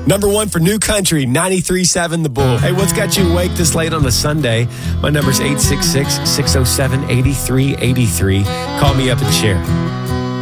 Number one for New Country, 93.7 The Bull. Hey, what's got you awake this late on a Sunday? My number's 866-607-8383. Call me up and share.